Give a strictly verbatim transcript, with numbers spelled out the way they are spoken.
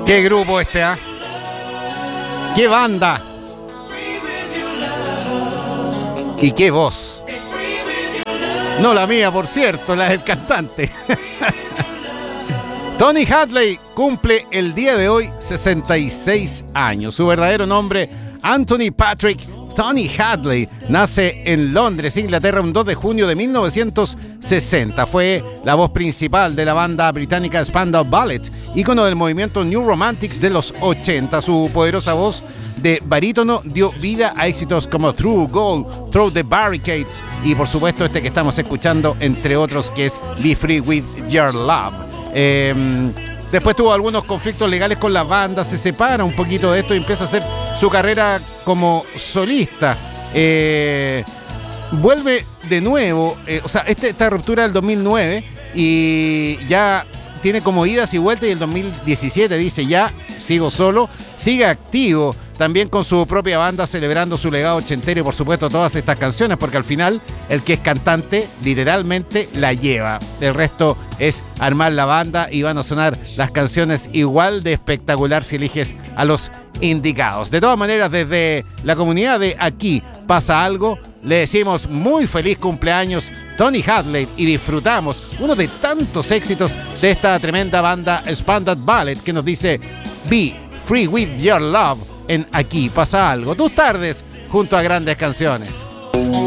Qué grupo este, ¿ah? ¿eh? Qué banda. Y qué voz. No la mía, por cierto, la del cantante. Tony Hadley cumple el día de hoy sesenta y seis años. Su verdadero nombre, Anthony Patrick Tony Hadley, nace en Londres, Inglaterra, un dos de junio de mil novecientos sesenta. Fue la voz principal de la banda británica Spandau Ballet, ícono del movimiento New Romantics de los ochenta. Su poderosa voz de barítono dio vida a éxitos como True Gold, Through the Barricades y por supuesto este que estamos escuchando, entre otros, que es Be Free With Your Love. Eh, después tuvo algunos conflictos legales con la banda, se separa un poquito de esto y empieza a hacer su carrera como solista. Eh, vuelve de nuevo, eh, o sea, este, esta ruptura del dos mil nueve y ya tiene como idas y vueltas, y el dos mil diecisiete dice ya sigo solo, sigue activo también con su propia banda, celebrando su legado ochentero y por supuesto todas estas canciones, porque al final el que es cantante literalmente la lleva. El resto es armar la banda y van a sonar las canciones igual de espectacular si eliges a los indicados. De todas maneras, desde la comunidad de Aquí Pasa Algo, le decimos muy feliz cumpleaños Tony Hadley y disfrutamos uno de tantos éxitos de esta tremenda banda Spandau Ballet, que nos dice Be Free With Your Love en Aquí Pasa Algo. Tus tardes junto a grandes canciones.